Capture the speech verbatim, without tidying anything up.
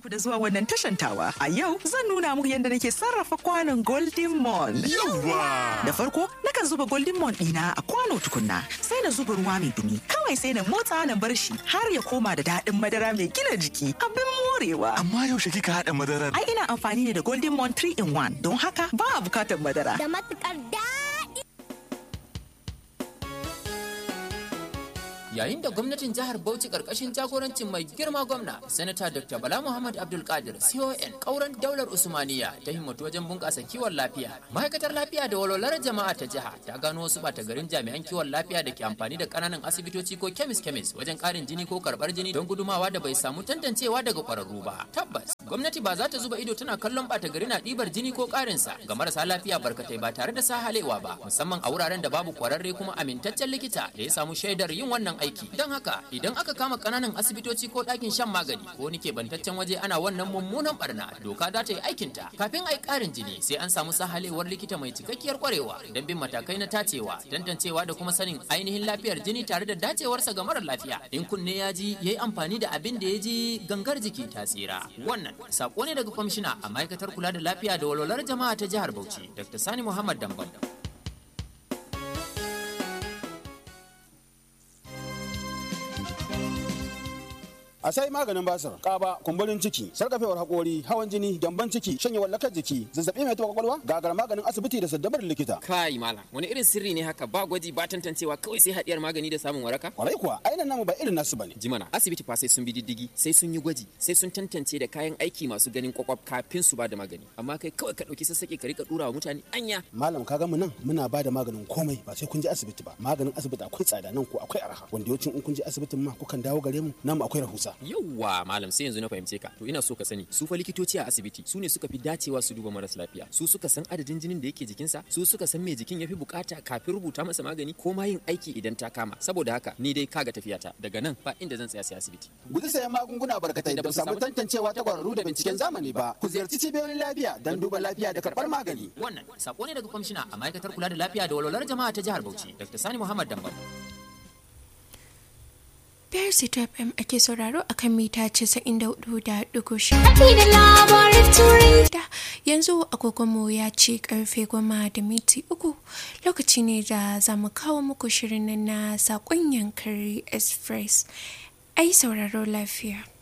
ku da zuwa wannan tashantawa. A yau zan nuna muku yadda nake sarrafa kwanon Golden Mon. Yawwa! Da farko nakan zuba Golden Mon ɗina a kwano tukunna, sai na zuba ruwa mai dumi. Kawai sai na motsa na bar shi har ya koma da daɗin madara mai gina jiki. Abin morewa. Amma yaushe kika haɗa madarar? Ai ina amfani ne da Golden Mon three in one, don haka ba a bukatar madara. Da matukar daɗi. Yayin da gwamnatin jihar Bauchi karkashin jagorancin mai girma gwamna Sanata Doctor Bala Muhammad Abdul Qadir C O N kauran daular Usmaniya ta himmatu wajen bunƙasa kiwon lafiya. Ma'aikatar lafiya da walwalar jama'a ta jiha ta gano wasu bata garin jami'an kiwon lafiya da ke amfani da ƙananan asibitoci ko kemis kemis wajen ƙarin jini ko karɓar jini don gudumawa da bai samu tantancewa daga ƙwararru ba. Tabbas gwamnati ba za ta zuba ido tana kallon bata gari na ɗibar jini ko ƙarinsa ga marasa lafiya barkatai ba tare da sahalewa ba, musamman a wuraren da babu ƙwararre kuma amintaccen likita da ya samu shaidar yin wannan aiki. Don haka idan aka kama kananan asibitoci ko ɗakin shan magani ko wani kebantaccen waje ana wannan mummunan barna, doka za ta yi aikinta. Kafin a yi ƙarin jini sai an samu sahalewar likita mai cikakkiyar kwarewa don bin matakai na tacewa, tantancewa da kuma sanin ainihin lafiyar jini tare da dacewarsa ga marar lafiya. In kunne ya ji ya yi amfani da abin da ya ji, gangar jiki ta tsira. Wannan sako ne daga kwamishina a ma'aikatar kula da lafiya da walwalar jama'a ta jihar Bauchi, Doctor Sani Muhammad Dambam. a sai maganin basir, kaba, kumburin ciki, sarkafewar hakori, hawan jini, gyamban ciki, shanyewar lakar jiki, zazzabi mai taɓa kwakwalwa, gagar maganin asibiti da saddabar likita. Kai malam, wani irin sirri ne haka, ba gwaji ba tantancewa, kawai sai haɗiyar magani da samun waraka? Kwarai kuwa, ainihin namu ba irin nasu bane. Jimana, asibiti fa sai sun bi diddigi, sai sun yi gwaji, sai sun tantance da kayan aiki masu ganin kwakwaf kafin su ba da magani. Amma kai kawai ka ɗauki sassaƙe ka rika ɗura wa mutane anya. Malam ka ga mu nan muna ba da maganin komai ba sai kun je asibiti ba. Maganin asibiti akwai tsada nan ko akwai arha. Wanda yawancin in kun je asibitin ma kukan dawo gare mu, namu akwai rahusa. Yawwa malam, sai yanzu na fahimce ka. To ina so ka sani, su fa likitoci a asibiti su ne suka fi dacewa su duba maras lafiya. Su suka san adadin jinin da yake jikinsa, su suka san me jikin yafi bukata kafin rubuta masa magani ko ma yin aiki idan ta kama. Saboda haka ni dai kaga tafiyata, daga nan ba inda zan tsaya sai asibiti. Guji sayan magunguna barkatai da ba samu tantancewa ta kwararru da binciken zamani ba. Ku ziyarci cibiyoyin lafiya don duba lafiya da karɓar magani. Wannan sako ne daga kwamishina a ma'aikatar kula da lafiya da walwalar jama'a ta jihar Bauchi, Doctor Sani Muhammad Dambam. Biyar Sito F M ake sauraro a kan mita casa'in da hudu da ɗigo Ake da labarin turai. da yanzu agogonmu ya ce karfe goma da miti uku, lokaci ne da za mu kawo muku shirin na saƙon yankari express. Ai sauraro lafiya.